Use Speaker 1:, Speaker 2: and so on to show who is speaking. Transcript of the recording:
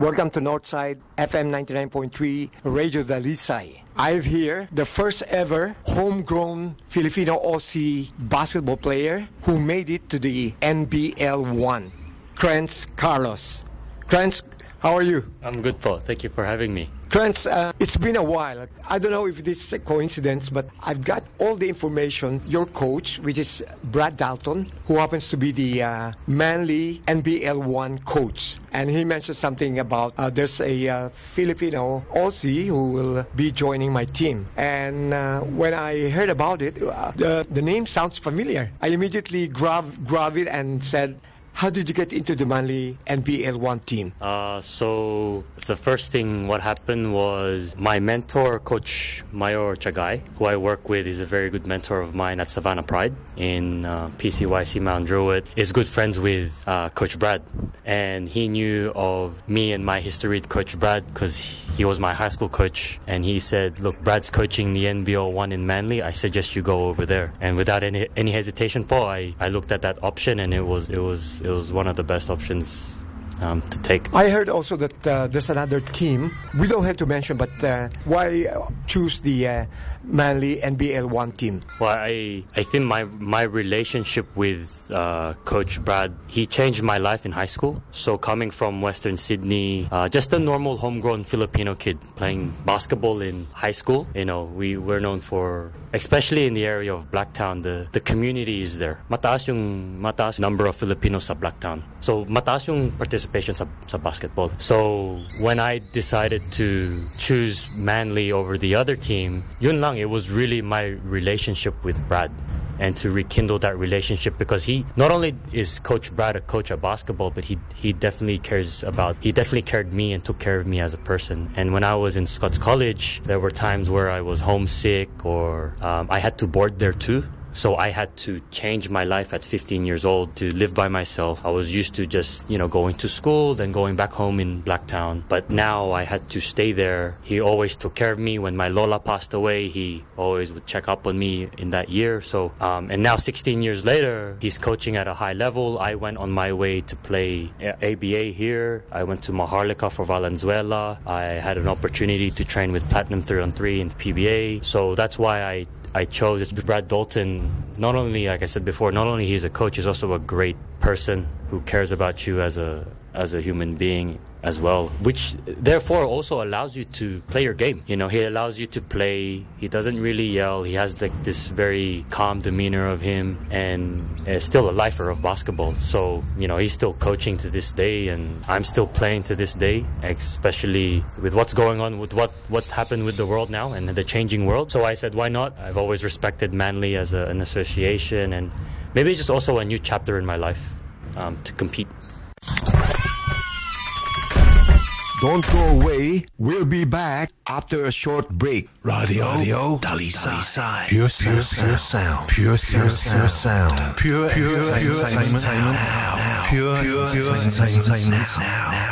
Speaker 1: Welcome to Northside FM 99.3 Radio Dalisay. I have here the first ever homegrown Filipino Aussie basketball player who made it to the NBL 1, Krentz Carlos. Krentz, how are you?
Speaker 2: I'm good, Paul. Thank you for having me.
Speaker 1: Krentz, it's been a while. I don't know if this is a coincidence, but I've got all the information. Your coach, which is Brad Dalton, who happens to be the Manly NBL 1 coach. And he mentioned something about there's a Filipino Aussie who will be joining my team. And when I heard about it, the name sounds familiar. I immediately grabbed it and said, how did you get into the Manly NBL 1 team?
Speaker 2: So the first thing what happened was my mentor, Coach Mayor Chagay, who I work with, is a very good mentor of mine at Savannah Pride in PCYC Mount Druitt, is good friends with Coach Brad. And he knew of me and my history with Coach Brad because he was my high school coach. And he said, look, Brad's coaching the NBL 1 in Manly. I suggest you go over there. And without any hesitation, Paul, I looked at that option, and it was one of the best options to take.
Speaker 1: I heard also that there's another team. We don't have to mention, but why choose the Manly NBL 1 team?
Speaker 2: Well, I think my relationship with Coach Brad, he changed my life in high school. So coming from Western Sydney, just a normal homegrown Filipino kid playing basketball in high school. You know, we were known for, especially in the area of Blacktown, the community is there. Mataas number of Filipinos sa Blacktown. So mataas yung participation sa basketball. So when I decided to choose Manly over the other team, yun lang, it was really my relationship with Brad. And to rekindle that relationship, because he not only is Coach Brad a coach at basketball, but he definitely cared me and took care of me as a person. And when I was in Scots College, there were times where I was homesick or I had to board there too. So I had to change my life at 15 years old to live by myself. I was used to just, going to school, then going back home in Blacktown. But now I had to stay there. He always took care of me. When my Lola passed away, he always would check up on me in that year. So, and now 16 years later, he's coaching at a high level. I went on my way to play ABA here. I went to Maharlika for Valenzuela. I had an opportunity to train with Platinum 3-on-3 in PBA. So that's why I chose Brad Dalton. Not only, like I said before, not only he's a coach, he's also a great person who cares about you as a human being as well, which therefore also allows you to play your game. He allows you to play. He doesn't really yell. He has like this very calm demeanor of him, and is still a lifer of basketball. So, he's still coaching to this day, and I'm still playing to this day, especially with what's going on with what happened with the world now and the changing world. So I said, why not? I've always respected Manly as an association, and maybe it's just also a new chapter in my life to compete.
Speaker 3: Don't go away. We'll be back after a short break. Radio Dalisay. Pure sound. Pure sound. Pure entertainment. Pure entertainment now.